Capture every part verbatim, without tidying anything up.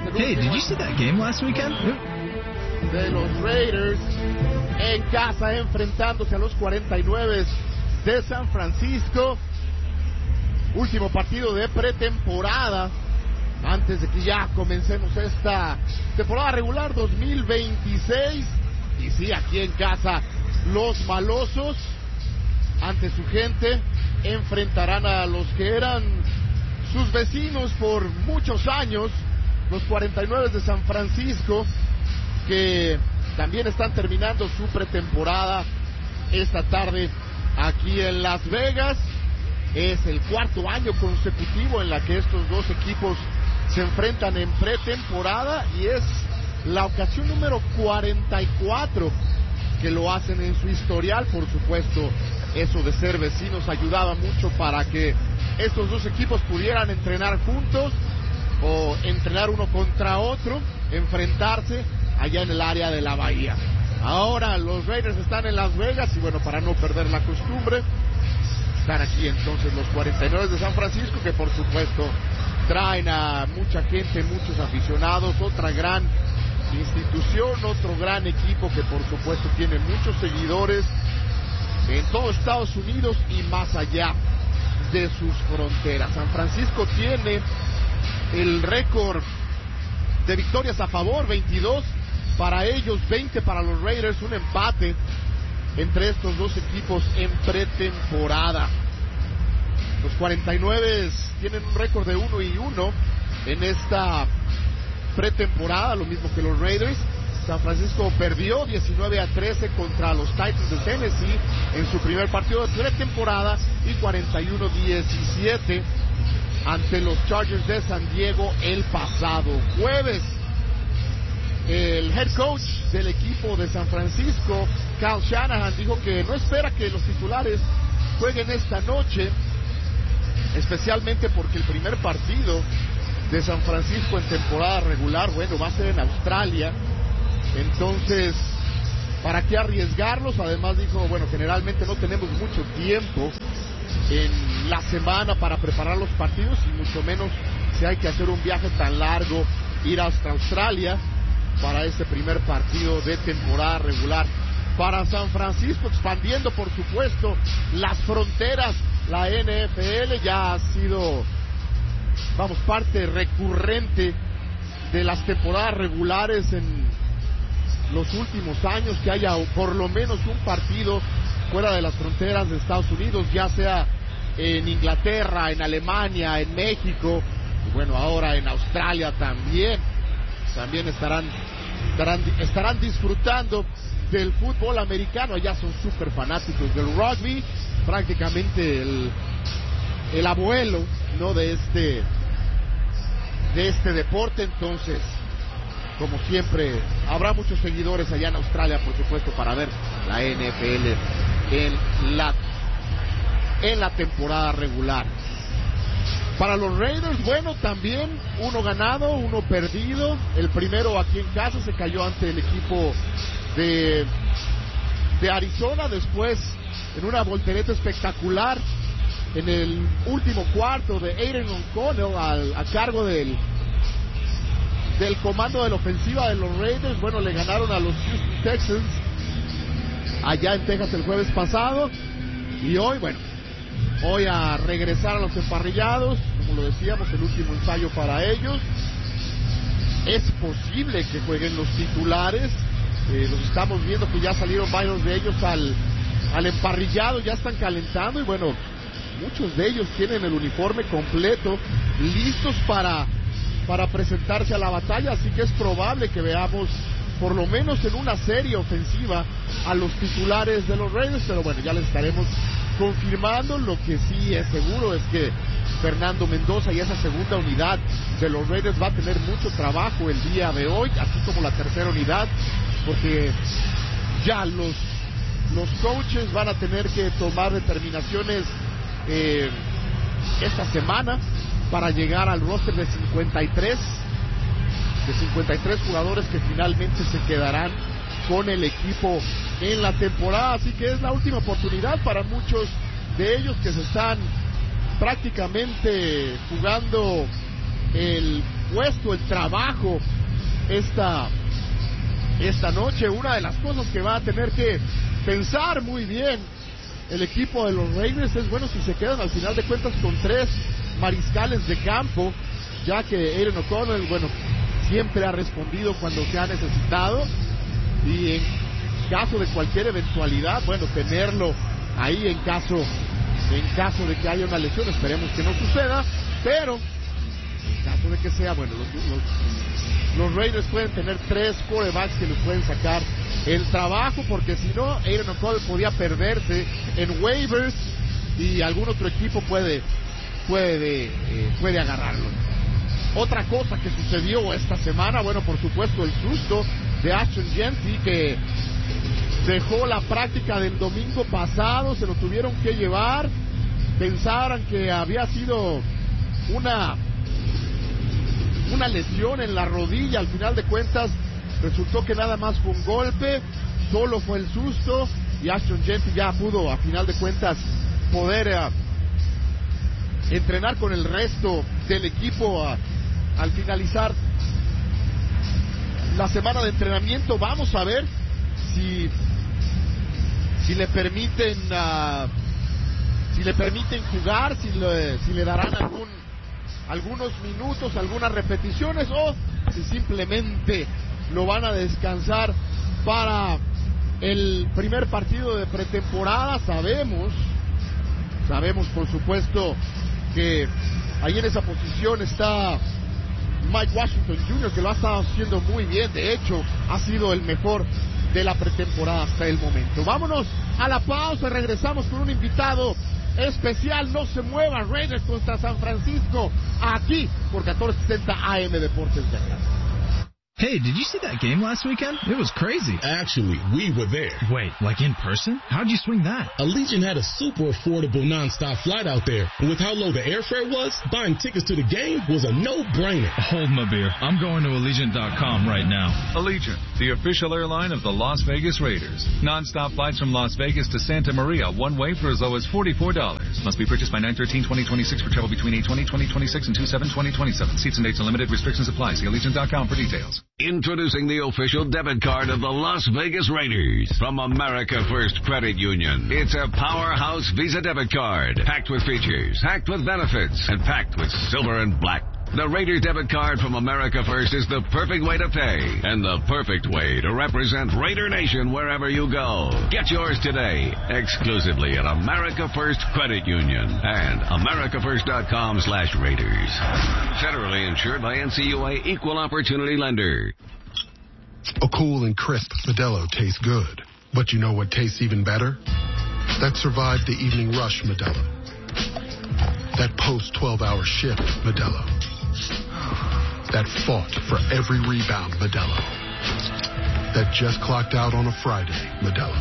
el Hey, último did you see that game last weekend? de los Raiders en casa, enfrentándose a los cuarenta y nueve de San Francisco. Último partido de pretemporada antes de que ya comencemos esta temporada regular dos mil veintiséis. Y sí, aquí en casa los malosos, ante su gente, enfrentarán a los que eran sus vecinos por muchos años, los cuarenta y nueve de San Francisco, que también están terminando su pretemporada esta tarde aquí en Las Vegas. Es el cuarto año consecutivo en la que estos dos equipos se enfrentan en pretemporada y es la ocasión número cuarenta y cuatro que lo hacen en su historial. Por supuesto, eso de ser vecinos ayudaba mucho para que estos dos equipos pudieran entrenar juntos o entrenar uno contra otro, enfrentarse allá en el área de la Bahía. Ahora los Raiders están en Las Vegas y bueno, para no perder la costumbre, están aquí entonces los cuarenta y nueve de San Francisco, que por supuesto traen a mucha gente, muchos aficionados, otra gran institución, otro gran equipo que por supuesto tiene muchos seguidores en todo Estados Unidos y más allá de sus fronteras. San Francisco tiene el récord de victorias a favor, veintidós para ellos, veinte para los Raiders, un empate entre estos dos equipos en pretemporada. Los cuarenta y nueve tienen un récord de uno y uno en esta pretemporada, lo mismo que los Raiders. San Francisco perdió diecinueve a trece contra los Titans de Tennessee en su primer partido de pretemporada y cuarenta y uno a diecisiete ante los Chargers de San Diego el pasado jueves. El head coach del equipo de San Francisco, Kyle Shanahan, dijo que no espera que los titulares jueguen esta noche, especialmente porque el primer partido de San Francisco en temporada regular, bueno, va a ser en Australia. Entonces, ¿para qué arriesgarlos? Además dijo, bueno, generalmente no tenemos mucho tiempo en la semana para preparar los partidos y mucho menos si hay que hacer un viaje tan largo, ir hasta Australia para este primer partido de temporada regular para San Francisco, expandiendo por supuesto las fronteras. La N F L ya ha sido, vamos, parte recurrente de las temporadas regulares en los últimos años, que haya por lo menos un partido fuera de las fronteras de Estados Unidos, ya sea en Inglaterra, en Alemania, en México, y bueno, ahora en Australia también. También estarán, estarán, estarán disfrutando del fútbol americano. Allá son súper fanáticos del rugby, prácticamente el, el abuelo, ¿no?, de este, de este deporte. Entonces, como siempre, habrá muchos seguidores allá en Australia, por supuesto, para ver la N F L en la, en la temporada regular. Para los Raiders, bueno, también uno ganado, uno perdido. El primero aquí en casa se cayó ante el equipo de, de Arizona. Después, en una voltereta espectacular, en el último cuarto de Aiden O'Connell al, a cargo del, del comando de la ofensiva de los Raiders. Bueno, le ganaron a los Houston Texans allá en Texas el jueves pasado. Y hoy, bueno, hoy a regresar a los emparrillados, como lo decíamos, el último ensayo para ellos. Es posible que jueguen los titulares, eh, los estamos viendo que ya salieron varios de ellos al, al emparrillado, ya están calentando y bueno, muchos de ellos tienen el uniforme completo, listos para, para presentarse a la batalla, así que es probable que veamos por lo menos en una serie ofensiva a los titulares de los Raiders, pero bueno, ya les estaremos confirmando. Lo que sí es seguro es que Fernando Mendoza y esa segunda unidad de los Raiders va a tener mucho trabajo el día de hoy, así como la tercera unidad, porque ya los, los coaches van a tener que tomar determinaciones eh, esta semana para llegar al roster de cincuenta y tres de cincuenta y tres jugadores que finalmente se quedarán con el equipo en la temporada, así que es la última oportunidad para muchos de ellos que se están prácticamente jugando el puesto, el trabajo esta, esta noche. Una de las cosas que va a tener que pensar muy bien el equipo de los Raiders es, bueno, si se quedan al final de cuentas con tres mariscales de campo, ya que Aiden O'Connell, bueno, siempre ha respondido cuando se ha necesitado, y en caso de cualquier eventualidad, bueno, tenerlo ahí en caso, en caso de que haya una lesión. Esperemos que no suceda, pero en caso de que sea, bueno, los, los, los Raiders pueden tener tres quarterbacks que les pueden sacar el trabajo, porque si no, Aiden O'Connell podía perderse en waivers y algún otro equipo puede puede eh, puede agarrarlo. Otra cosa que sucedió esta semana, bueno, por supuesto el susto de Ashton Jeanty, que dejó la práctica del domingo pasado, se lo tuvieron que llevar. Pensaran que había sido una una lesión en la rodilla, al final de cuentas resultó que nada más fue un golpe, solo fue el susto, y Ashton Jeanty ya pudo, a final de cuentas, poder uh, entrenar con el resto del equipo uh, al finalizar la semana de entrenamiento. Vamos a ver si si le permiten uh, si le permiten jugar, si le, si le darán algún algunos minutos, algunas repeticiones, o si simplemente lo van a descansar para el primer partido de pretemporada. Sabemos, sabemos por supuesto que ahí en esa posición está Mike Washington junior, que lo ha estado haciendo muy bien. De hecho, ha sido el mejor de la pretemporada hasta el momento. Vámonos a la pausa, regresamos con un invitado especial. No se mueva, Raiders contra San Francisco, aquí por catorce sesenta A M Deportes Dallas. Hey, did you see that game last weekend? It was crazy. Actually, we were there. Wait, like in person? How'd you swing that? Allegiant had a super affordable nonstop flight out there. And with how low the airfare was, buying tickets to the game was a no-brainer. Hold my beer. I'm going to Allegiant dot com right now. Allegiant, the official airline of the Las Vegas Raiders. Nonstop flights from Las Vegas to Santa Maria, one way for as low as forty-four dollars. Must be purchased by nine thirteen twenty twenty-six for travel between eight twenty twenty twenty-six and two seven twenty twenty-seven. Seats and dates are limited. Restrictions apply. See Allegiant dot com for details. Introducing the official debit card of the Las Vegas Raiders from America First Credit Union. It's a powerhouse Visa debit card, packed with features, packed with benefits, and packed with silver and black. The Raiders debit card from America First is the perfect way to pay and the perfect way to represent Raider Nation wherever you go. Get yours today, exclusively at America First Credit Union and America First dot com slash Raiders. Federally insured by N C U A Equal Opportunity Lender. A cool and crisp Modelo tastes good. But you know what tastes even better? That survived the evening rush Modelo. That post twelve hour shift Modelo. That fought for every rebound Modelo. That just clocked out on a Friday Modelo.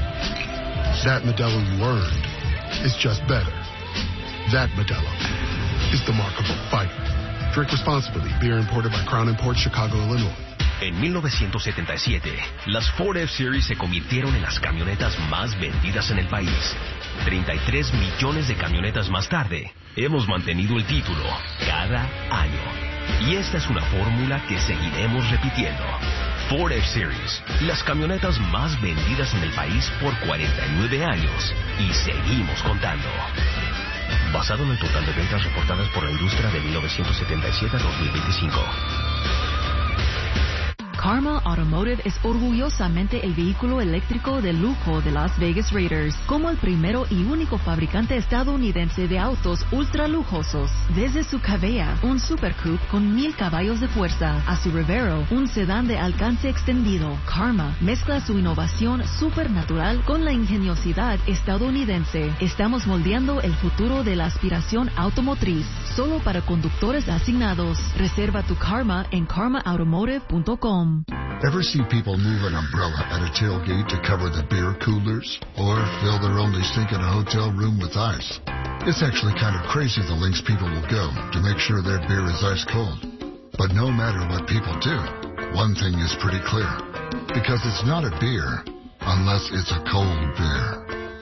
That Modelo you earned is just better. That Modelo is the mark of a fighter. Drink responsibly. Beer imported by Crown Imports, Chicago, Illinois. En mil novecientos setenta y siete, las Ford F-Series se convirtieron en las camionetas más vendidas en el país. treinta y tres millones de camionetas más tarde, hemos mantenido el título cada año. Y esta es una fórmula que seguiremos repitiendo. Ford F-Series, las camionetas más vendidas en el país por cuarenta y nueve años. Y seguimos contando. Basado en el total de ventas reportadas por la industria de mil novecientos setenta y siete a dos mil veinticinco. Karma Automotive es orgullosamente el vehículo eléctrico de lujo de Las Vegas Raiders, como el primero y único fabricante estadounidense de autos ultra lujosos. Desde su Cavea, un Super Coupe con mil caballos de fuerza, a su Revero, un sedán de alcance extendido, Karma mezcla su innovación supernatural con la ingeniosidad estadounidense. Estamos moldeando el futuro de la aspiración automotriz, solo para conductores asignados. Reserva tu Karma en karma automotive punto com. Ever see people move an umbrella at a tailgate to cover the beer coolers? Or fill their only sink in a hotel room with ice? It's actually kind of crazy the lengths people will go to make sure their beer is ice cold. But no matter what people do, one thing is pretty clear. Because it's not a beer unless it's a cold beer.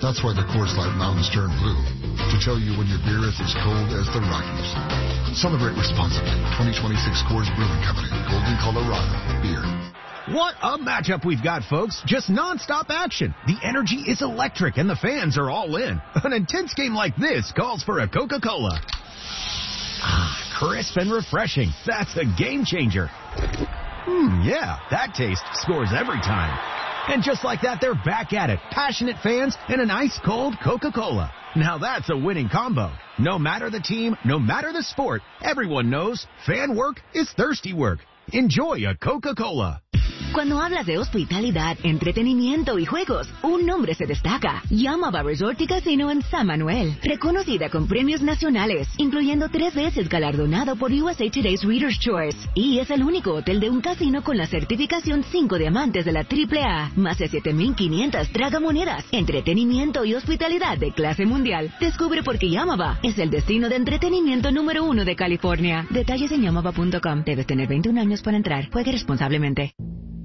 That's why the Coors Light mountains turn blue, to tell you when your beer is as cold as the Rockies. Celebrate responsibly. twenty twenty-six Coors Brewing Company, Golden, Colorado. Beer. What a matchup we've got, folks. Just non-stop action. The energy is electric and the fans are all in. An intense game like this calls for a Coca-Cola. Ah, crisp and refreshing. That's a game changer. Hmm, yeah, that taste scores every time. And just like that, they're back at it. Passionate fans and an ice-cold Coca-Cola. Now that's a winning combo. No matter the team, no matter the sport, everyone knows fan work is thirsty work. Enjoy a Coca-Cola. Cuando hablas de hospitalidad, entretenimiento y juegos, un nombre se destaca. Yamava Resort y Casino en San Manuel. Reconocida con premios nacionales, incluyendo tres veces galardonado por U S A Today's Reader's Choice. Y es el único hotel de un casino con la certificación cinco diamantes de la triple A. Más de siete mil quinientas tragamonedas. Entretenimiento y hospitalidad de clase mundial. Descubre por qué Yamava es el destino de entretenimiento número uno de California. Detalles en yamava punto com. Debes tener veintiún años para entrar. Juegue responsablemente.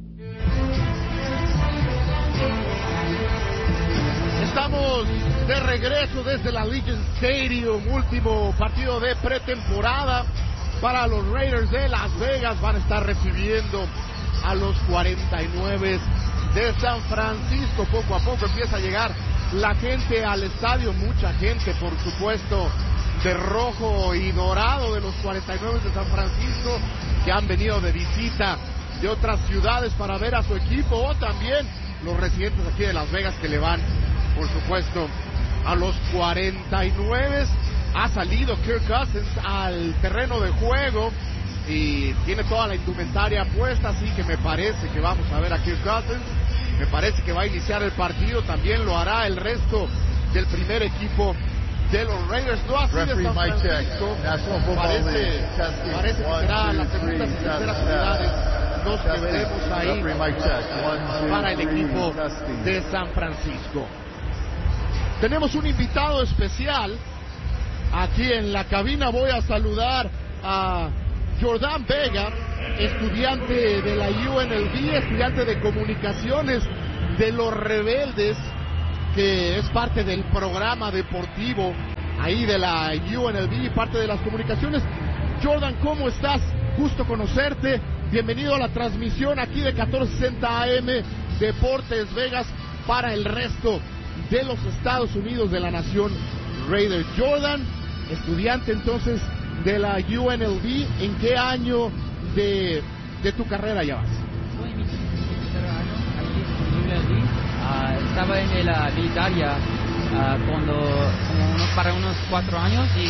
Estamos de regreso desde la Allegiant Stadium, último partido de pretemporada para los Raiders de Las Vegas. Van a estar recibiendo a los cuarenta y nueve de San Francisco. Poco a poco empieza a llegar la gente al estadio, mucha gente, por supuesto, de rojo y dorado de los cuarenta y nueve de San Francisco, que han venido de visita de otras ciudades para ver a su equipo, o también los residentes aquí de Las Vegas que le van, por supuesto, a los cuarenta y nueve. Ha salido Kirk Cousins al terreno de juego y tiene toda la indumentaria puesta, así que me parece que vamos a ver a Kirk Cousins. Me parece que va a iniciar el partido, también lo hará el resto del primer equipo de los Raiders. No así de San Francisco. Parece, parece que será las segundas y terceras unidades los que veremos ahí para el equipo de San Francisco. Tenemos un invitado especial aquí en la cabina. Voy a saludar a Jordan Vega, estudiante de la U N L V, estudiante de comunicaciones de los Rebeldes, que es parte del programa deportivo ahí de la U N L V, parte de las comunicaciones. Jordan, ¿cómo estás? Gusto conocerte. Bienvenido a la transmisión aquí de catorce sesenta A M Deportes Vegas para el resto de los Estados Unidos de la nación Raider. Jordan, estudiante entonces de la U N L V, ¿en qué año de, de tu carrera ya vas? Soy en mi tercer año aquí en U N L V. Uh, estaba en la militaria uh, cuando, como unos, para unos cuatro años y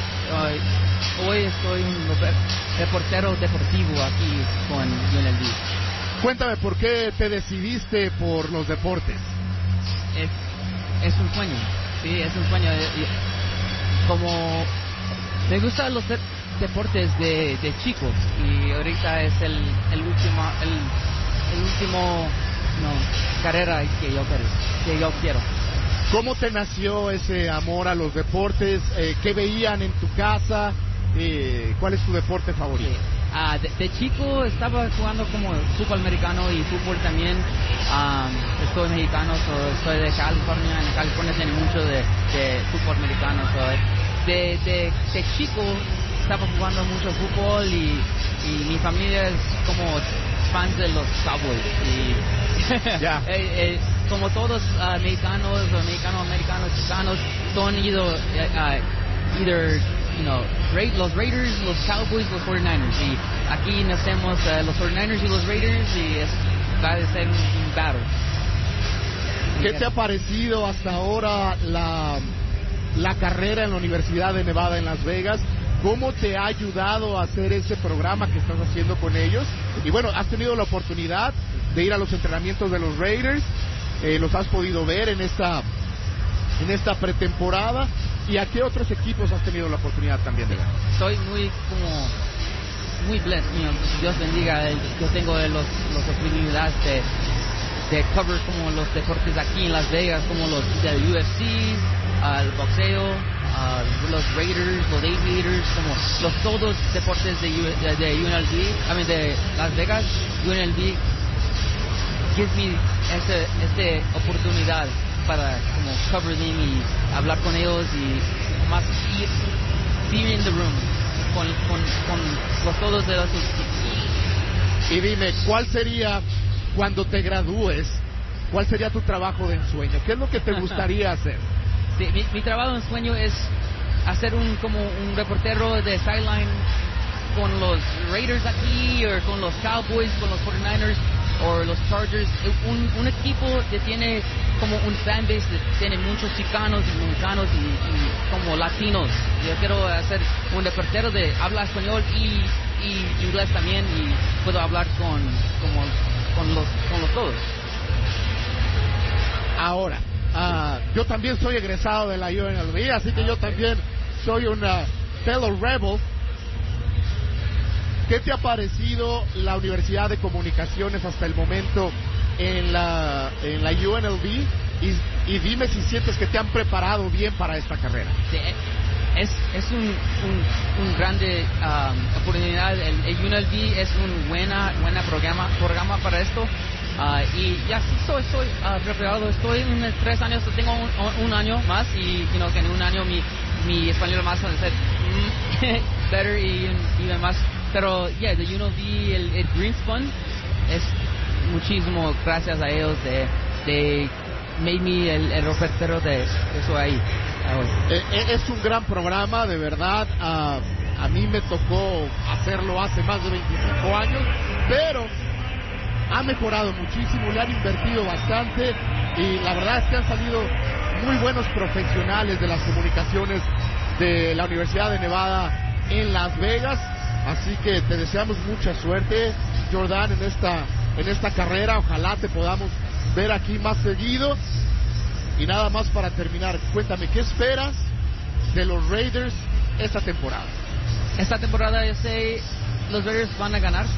uh, hoy estoy un reportero deportivo aquí con U N L V. Cuéntame, ¿por qué te decidiste por los deportes? Es, es un sueño, sí, es un sueño. Como me gustan los de, deportes de, de chicos y ahorita es el, el último, el, el último no, carrera que yo quiero, que yo quiero. ¿Cómo te nació ese amor a los deportes? Eh, ¿Qué veían en tu casa? Eh, ¿Cuál es tu deporte favorito? Sí. Uh, de, de chico estaba jugando como fútbol americano y fútbol también. Um, soy mexicano, so, soy de California. En California tiene mucho de, de fútbol americano. So, de, de, de chico estaba jugando mucho fútbol y, y mi familia es como fans de los Cowboys. Y yeah. eh, eh, como todos uh, mexicanos o mexicano-americanos, chicanos, son ido uh, either you know, los Raiders, los Cowboys, los cuarenta y nueve ers. Y aquí nacemos uh, los cuarenta y nueve ers y los Raiders y es, va a ser un, un battle. ¿Qué te ha parecido hasta ahora la, la carrera en la Universidad de Nevada en Las Vegas? ¿Cómo te ha ayudado a hacer ese programa que estás haciendo con ellos? Y bueno, has tenido la oportunidad de ir a los entrenamientos de los Raiders, eh, los has podido ver en esta, en esta pretemporada. ¿Y a qué otros equipos has tenido la oportunidad también de ver? Soy muy como muy blessed, you know, Dios bendiga. Yo tengo los, los oportunidades de, de cover como los deportes aquí en Las Vegas, como los del U F C, uh, el boxeo, uh, los Raiders, los Aviators, como los todos deportes de, de, de U N L V, I mean de Las Vegas. U N L V gives me esta, esta oportunidad para como cover them y hablar con ellos y más ir, be in the room con, con, con los todos de los equipos. Y dime, ¿cuál sería cuando te gradúes? ¿Cuál sería tu trabajo de ensueño? ¿Qué es lo que te gustaría hacer? Sí, mi, mi trabajo de ensueño es hacer un como un reportero de sideline con los Raiders aquí, o con los Cowboys, con los cuarenta y nueve ers, o los Chargers. Un, un equipo que tiene como un fanbase, que tiene muchos chicanos y mexicanos y, y como latinos. Yo quiero hacer un reportero de habla español y, y inglés también, y puedo hablar con, como, con, los, con los todos. Ahora, uh, yo también soy egresado de la U N L V, así que yo también soy una fellow rebel. ¿Qué te ha parecido la Universidad de Comunicaciones hasta el momento en la, en la U N L V? Y, y dime si sientes que te han preparado bien para esta carrera. Sí, es, es un, un, un grande um, oportunidad. El, el U N L V es un buena, buena programa, programa para esto. Uh, y ya sí soy, soy uh, preparado. Estoy en tres años, tengo un, un año más y you know, que en un año mi, mi español más va a ser mm, better y, y demás. Pero, yeah, the U N L V, el, el Greens Fund, es muchísimo gracias a ellos de, de made me el, el reportero de eso ahí. Eh, es un gran programa, de verdad. Uh, a mí me tocó hacerlo hace más de veinticinco años, pero ha mejorado muchísimo, le han invertido bastante y la verdad es que han salido muy buenos profesionales de las comunicaciones de la Universidad de Nevada en Las Vegas. Así que te deseamos mucha suerte, Jordan, en esta en esta carrera. Ojalá te podamos ver aquí más seguido. Y nada más para terminar, cuéntame, ¿qué esperas de los Raiders esta temporada? Esta temporada yo sé los Raiders van a ganar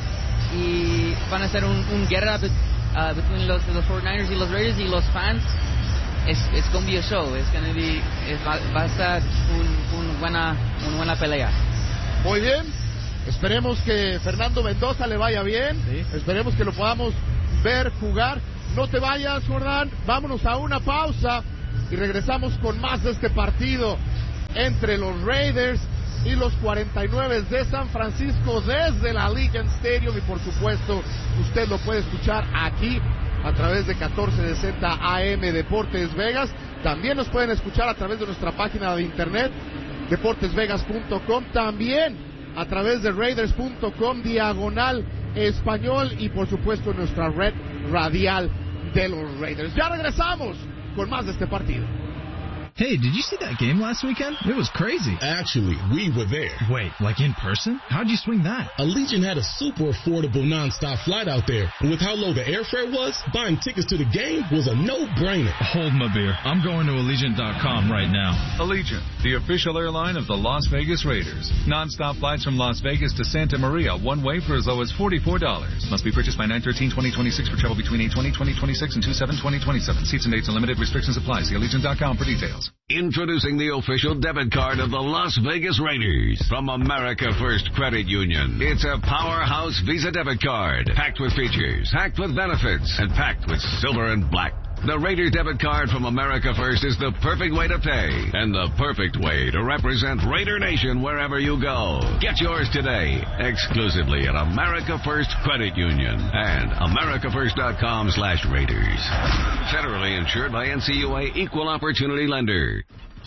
y van a hacer un, un guerra uh, between los, los cuarenta y nueve ers y los Raiders y los fans. Es it's gonna be a show. It's gonna be, es, va, va a ser un, un buena, una buena pelea. Muy bien. Esperemos que Fernando Mendoza le vaya bien. Sí. Esperemos que lo podamos ver jugar. No te vayas, Jordan. Vámonos a una pausa y regresamos con más de este partido entre los Raiders y los cuarenta y nueve de San Francisco desde la Allegiant Stadium. Y por supuesto, usted lo puede escuchar aquí a través de catorce sesenta A M Deportes Vegas. También nos pueden escuchar a través de nuestra página de internet deportes vegas punto com. También a través de Raiders punto com diagonal español y por supuesto nuestra red radial de los Raiders. Ya regresamos con más de este partido. Hey, did you see that game last weekend? It was crazy. Actually, we were there. Wait, like in person? How'd you swing that? Allegiant had a super affordable nonstop flight out there. And with how low the airfare was, buying tickets to the game was a no-brainer. Hold my beer. I'm going to Allegiant dot com right now. Allegiant, the official airline of the Las Vegas Raiders. Nonstop flights from Las Vegas to Santa Maria, one way for as low as forty-four dollars. Must be purchased by nine thirteen twenty twenty-six for travel between eight twenty twenty twenty-six and two seven twenty twenty-seven. Seats and dates and limited restrictions apply. See Allegiant dot com for details. Introducing the official debit card of the Las Vegas Raiders from America First Credit Union. It's a powerhouse Visa debit card, packed with features, packed with benefits, and packed with silver and black. The Raiders debit card from America First is the perfect way to pay and the perfect way to represent Raider Nation wherever you go. Get yours today, exclusively at America First Credit Union and america first dot com slash Raiders. Federally insured by N C U A Equal Opportunity Lender.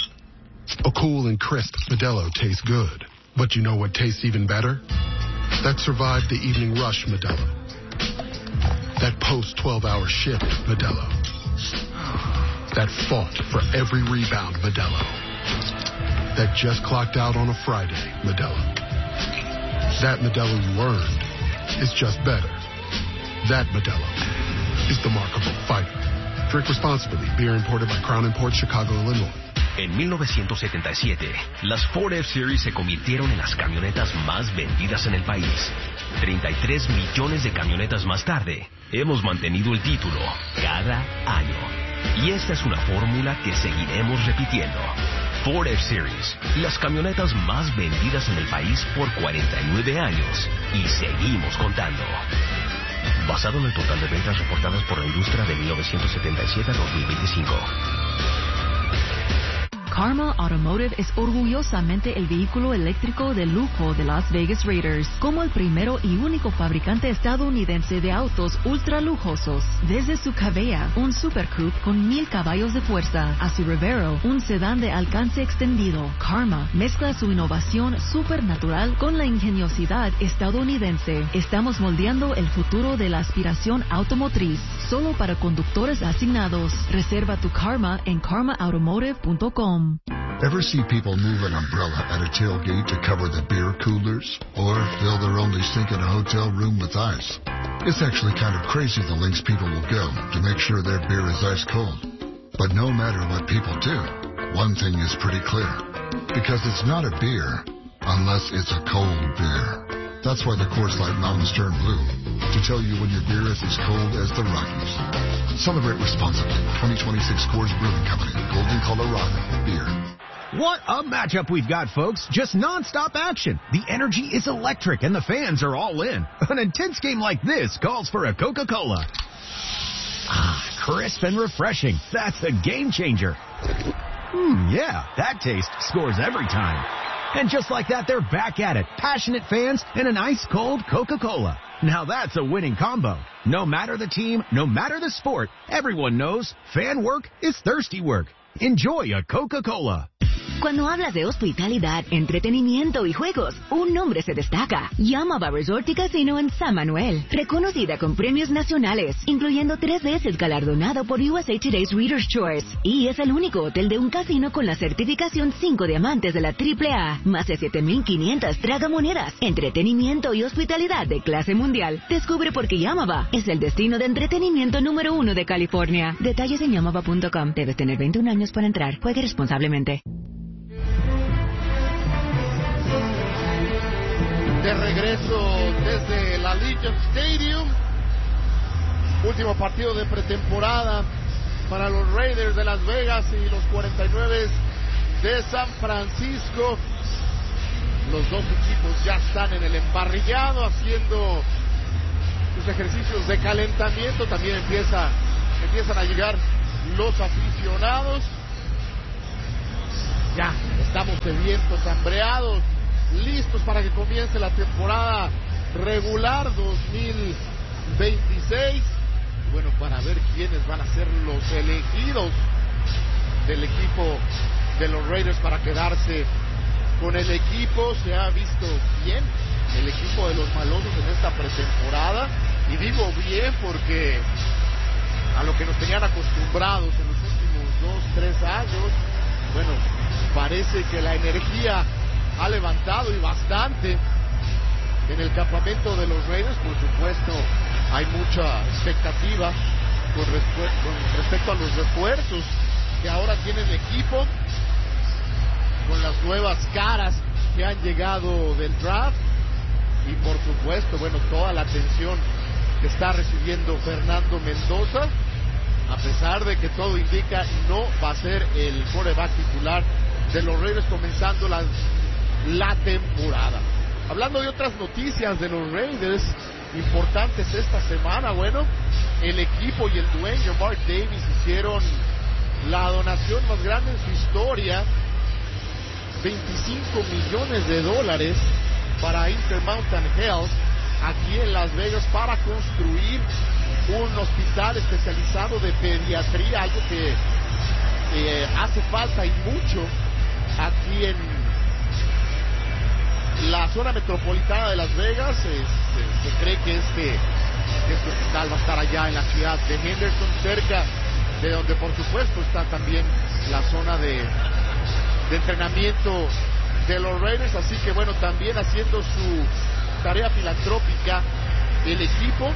A cool and crisp Modelo tastes good. But you know what tastes even better? That survived the evening rush Modelo. That post twelve hour shift Modelo. That fought for every rebound Modelo. That just clocked out on a Friday Modelo. That Modelo you earned is just better. That Modelo is the mark of a fighter. Drink responsibly. Beer imported by Crown Imports, Chicago, Illinois. En mil novecientos setenta y siete, las Ford F-Series se convirtieron en las camionetas más vendidas en el país. treinta y tres millones de camionetas más tarde, hemos mantenido el título cada año. Y esta es una fórmula que seguiremos repitiendo. Ford F-Series, las camionetas más vendidas en el país por cuarenta y nueve años. Y seguimos contando. basado en el total de ventas reportadas por la industria de mil novecientos setenta y siete a dos mil veinticinco. Karma Automotive es orgullosamente el vehículo eléctrico de lujo de Las Vegas Raiders, como el primero y único fabricante estadounidense de autos ultra lujosos. Desde su Cabella, un Super Coupe con mil caballos de fuerza, a su Revero, un sedán de alcance extendido, Karma mezcla su innovación supernatural con la ingeniosidad estadounidense. Estamos moldeando el futuro de la aspiración automotriz, solo para conductores asignados. Reserva tu Karma en karma automotive punto com. Ever see people move an umbrella at a tailgate to cover the beer coolers? Or fill their only sink in a hotel room with ice? It's actually kind of crazy the lengths people will go to make sure their beer is ice cold. But no matter what people do, one thing is pretty clear. Because it's not a beer unless it's a cold beer. That's why the Coors Light Mountains turn blue, to tell you when your beer is as cold as the Rockies. Celebrate responsibly. twenty twenty-six Coors Brewing Company, Golden, Colorado. Beer. What a matchup we've got, folks. Just non-stop action. The energy is electric and the fans are all in. An intense game like this calls for a Coca-Cola. Ah, crisp and refreshing. That's a game changer. Hmm, yeah, that taste scores every time. And just like that, they're back at it. Passionate fans and an ice-cold Coca-Cola. Now that's a winning combo. No matter the team, no matter the sport, everyone knows fan work is thirsty work. Enjoy a Coca-Cola. Cuando hablas de hospitalidad, entretenimiento y juegos, un nombre se destaca. Yamava Resort y Casino en San Manuel. Reconocida con premios nacionales, incluyendo tres veces galardonado por U S A Today's Reader's Choice. Y es el único hotel de un casino con la certificación cinco diamantes de la triple A. Más de siete mil quinientas tragamonedas. Entretenimiento y hospitalidad de clase mundial. Descubre por qué Yamava es el destino de entretenimiento número uno de California. Detalles en yamava punto com. Debes tener veintiún años para entrar. Juegue responsablemente. De regreso desde la Allegiant Stadium. Último partido de pretemporada para los Raiders de Las Vegas y los cuarenta y nueve de San Francisco. Los dos equipos ya están en el emparrillado haciendo sus ejercicios de calentamiento. También empieza, empiezan a llegar los aficionados. Ya estamos sedientos, hambreados, listos para que comience la temporada regular dos mil veintiséis. Bueno, para ver quiénes van a ser los elegidos del equipo de los Raiders para quedarse con el equipo. Se ha visto bien el equipo de los malosos en esta pretemporada, y digo bien porque a lo que nos tenían acostumbrados en los últimos dos, tres años, bueno, parece que la energía ha levantado y bastante en el campamento de los Raiders. Por supuesto, hay mucha expectativa con, con respecto a los refuerzos que ahora tiene el equipo, con las nuevas caras que han llegado del draft, y por supuesto, bueno, toda la atención que está recibiendo Fernando Mendoza, a pesar de que todo indica no va a ser el quarterback titular de los Raiders comenzando la, la temporada. Hablando de otras noticias de los Raiders importantes esta semana, bueno, el equipo y el dueño Mark Davis hicieron la donación más grande en su historia, veinticinco millones de dólares para Intermountain Health aquí en Las Vegas para construir un hospital especializado de pediatría, algo que eh, hace falta y mucho aquí en la zona metropolitana de Las Vegas. Se, se, se cree que este, que este hospital va a estar allá en la ciudad de Henderson, cerca de donde por supuesto está también la zona de, de entrenamiento de los Raiders. Así que bueno, también haciendo su tarea filantrópica el equipo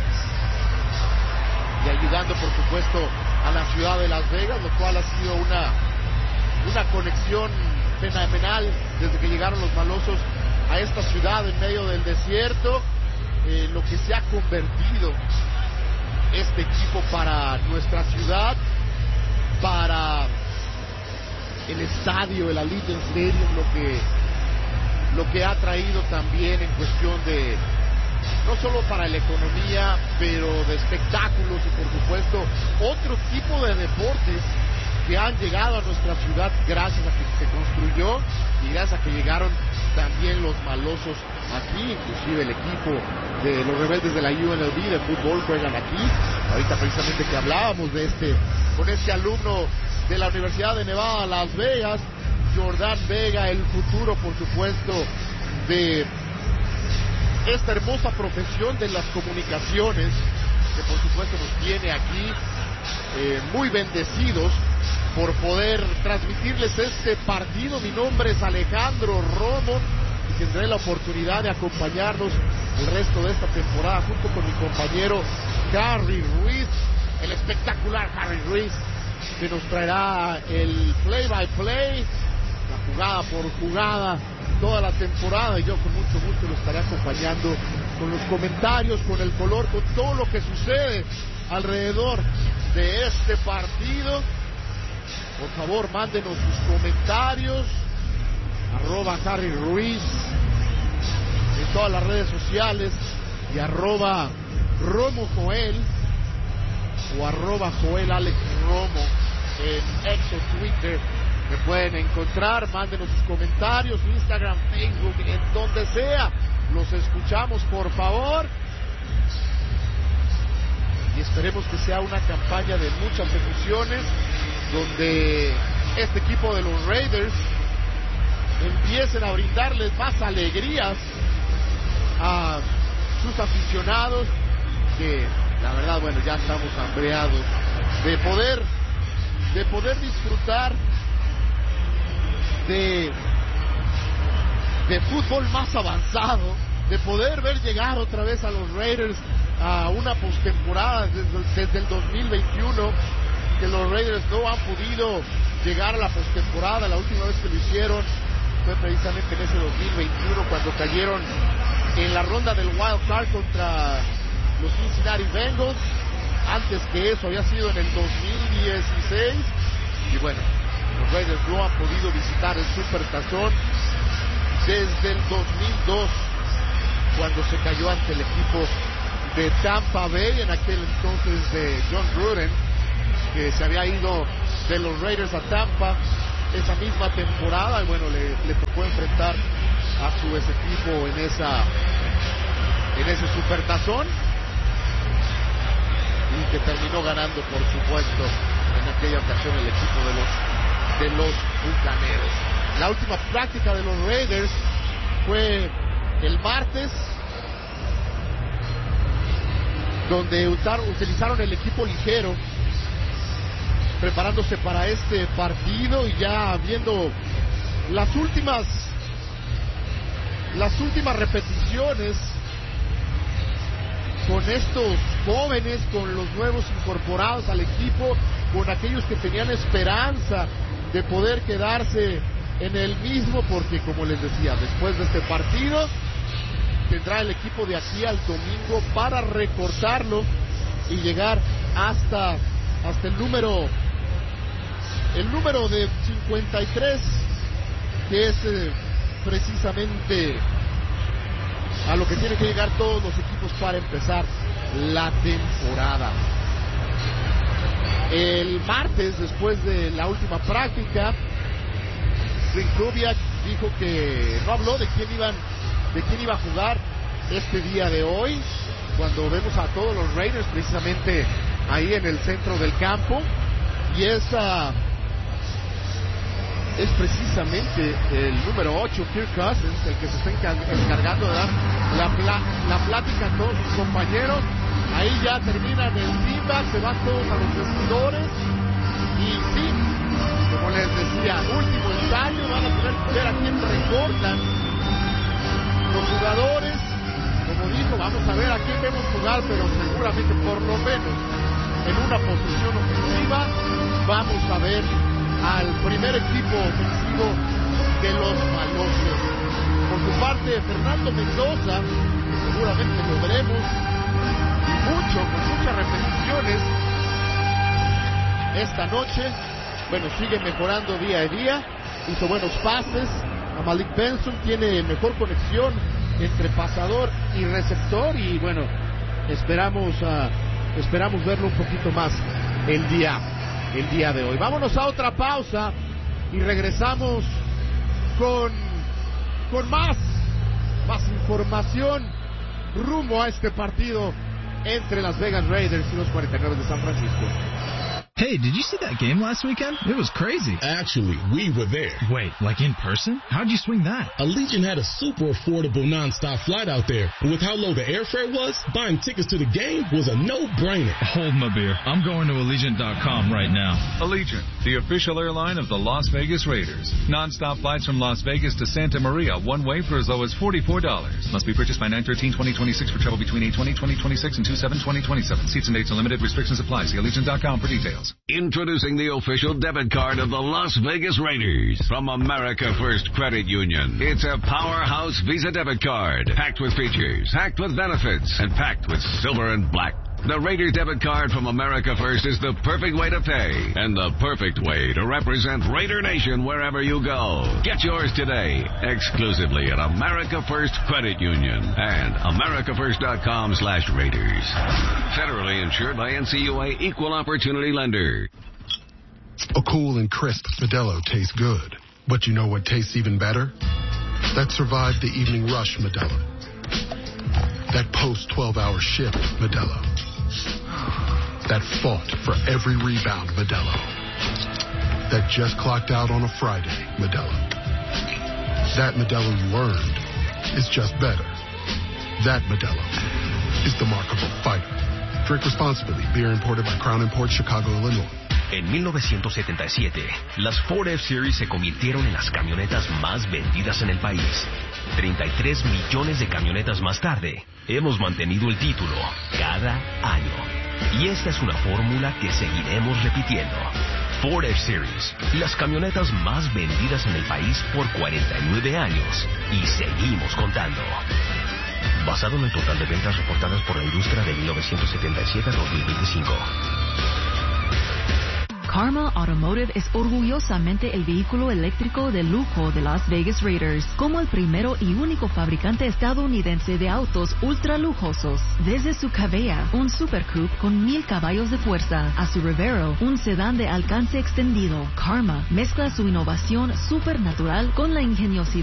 y ayudando por supuesto a la ciudad de Las Vegas, lo cual ha sido una, una conexión fenomenal desde que llegaron los malosos a esta ciudad en medio del desierto. Eh, lo que se ha convertido este equipo para nuestra ciudad, para el estadio, el Allegiant Stadium, lo que lo que ha traído también en cuestión de no solo para la economía, pero de espectáculos y por supuesto otro tipo de deportes que han llegado a nuestra ciudad gracias a que se construyó y gracias a que llegaron también los malosos aquí, inclusive el equipo de los rebeldes de la U N L V de fútbol juegan aquí. Ahorita precisamente que hablábamos de este, con este alumno de la Universidad de Nevada, Las Vegas, Jordán Vega, el futuro por supuesto de esta hermosa profesión de las comunicaciones, que por supuesto nos tiene aquí eh, muy bendecidos por poder transmitirles este partido. Mi nombre es Alejandro Romo y tendré la oportunidad de acompañarnos el resto de esta temporada junto con mi compañero Harry Ruiz, el espectacular Harry Ruiz, que nos traerá el play by play, la jugada por jugada, toda la temporada, y yo con mucho gusto lo estaré acompañando con los comentarios, con el color, con todo lo que sucede alrededor de este partido. Por favor, mándenos sus comentarios, arroba Harry Ruiz en todas las redes sociales y arroba Romo Joel o arroba Joel Alex Romo en X o Twitter. Me pueden encontrar, mándenos sus comentarios, Instagram, Facebook, en donde sea. Los escuchamos, por favor. Y esperemos que sea una campaña de muchas emociones, donde este equipo de los Raiders empiecen a brindarles más alegrías a sus aficionados, que la verdad, bueno, ya estamos hambreados de poder, de poder disfrutar de, de fútbol más avanzado, de poder ver llegar otra vez a los Raiders a una postemporada desde, desde el dos mil veintiuno, que los Raiders no han podido llegar a la postemporada. La última vez que lo hicieron fue precisamente en ese dos mil veintiuno, cuando cayeron en la ronda del Wild Card contra los Cincinnati Bengals. Antes que eso había sido en el dos mil dieciséis, y bueno, los Raiders no han podido visitar el Supertazón desde el dos mil dos, cuando se cayó ante el equipo de Tampa Bay, en aquel entonces de John Gruden, que se había ido de los Raiders a Tampa esa misma temporada, y bueno, le, le tocó enfrentar a su ex equipo en esa en ese Supertazón, y que terminó ganando, por supuesto, en aquella ocasión el equipo de los de los Bucaneros. La última práctica de los Raiders fue el martes, donde utilizaron el equipo ligero, preparándose para este partido, y ya viendo las últimas las últimas repeticiones con estos jóvenes, con los nuevos incorporados al equipo, con aquellos que tenían esperanza de poder quedarse en el mismo, porque como les decía, después de este partido tendrá el equipo de aquí al domingo para recortarlo y llegar hasta hasta el número el número de cincuenta y tres, que es eh, precisamente a lo que tienen que llegar todos los equipos para empezar la temporada. El martes, después de la última práctica, Rick Kubiak dijo que no habló de quién iban de quién iba a jugar este día de hoy, cuando vemos a todos los Raiders precisamente ahí en el centro del campo, y esa es precisamente el número ocho, Kirk Cousins, el que se está encargando de dar la, pla la plática a todos sus compañeros. Ahí ya terminan el feedback, se van todos a los vestidores, y sí, como les decía, último ensayo, van a tener que ver a quién recortan los jugadores. Como dijo, vamos a ver a quién vemos jugar, pero seguramente por lo menos en una posición ofensiva vamos a ver al primer equipo ofensivo de los malosos. Por su parte, Fernando Mendoza, que seguramente lo veremos, y mucho, con muchas repeticiones esta noche, bueno, sigue mejorando día a día, hizo buenos pases a Malik Benson, tiene mejor conexión entre pasador y receptor, y bueno, esperamos uh, esperamos verlo un poquito más el día el día de hoy. Vámonos a otra pausa y regresamos con con más más información rumbo a este partido entre Las Vegas Raiders y los cuarenta y nueve de San Francisco. Hey, did you see that game last weekend? It was crazy. Actually, we were there. Wait, like in person? How'd you swing that? Allegiant had a super affordable nonstop flight out there. And with how low the airfare was, buying tickets to the game was a no-brainer. Hold my beer. I'm going to Allegiant dot com right now. Allegiant, the official airline of the Las Vegas Raiders. Non-stop flights from Las Vegas to Santa Maria, one way for as low as forty-four dollars. Must be purchased by nine thirteen twenty twenty-six for travel between eight twenty twenty twenty-six and two seven twenty twenty-seven. Seats and dates are limited. Restrictions apply. See Allegiant dot com for details. Introducing the official debit card of the Las Vegas Raiders from America First Credit Union. It's a powerhouse Visa debit card, packed with features, packed with benefits, and packed with silver and black. The Raiders debit card from America First is the perfect way to pay and the perfect way to represent Raider Nation wherever you go. Get yours today, exclusively at America First Credit Union and America First dot com slash Raiders. Federally insured by N C U A Equal Opportunity Lender. A cool and crisp Modelo tastes good. But you know what tastes even better? That survived the evening rush Modelo. That post twelve hour shift Modelo. That fought for every rebound Modelo. That just clocked out on a Friday Modelo. That Modelo you earned is just better. That Modelo is the mark of a fighter. Drink responsibly. Beer imported by Crown Imports, Chicago, Illinois. En mil novecientos setenta y siete, las Ford F-Series se convirtieron en las camionetas más vendidas en el país. treinta y tres millones de camionetas más tarde, hemos mantenido el título cada año. Y esta es una fórmula que seguiremos repitiendo. Ford F-Series, las camionetas más vendidas en el país por cuarenta y nueve años. Y seguimos contando. Basado en el total de ventas reportadas por la industria de mil novecientos setenta y siete a dos mil veinticinco. Karma Automotive es orgullosamente el vehículo eléctrico de lujo de Las Vegas Raiders, como el primero y único fabricante estadounidense de autos ultra lujosos. Desde su Cabea, un Super Coupe con mil caballos de fuerza, a su Revero, un sedán de alcance extendido, Karma mezcla su innovación supernatural con la ingeniosidad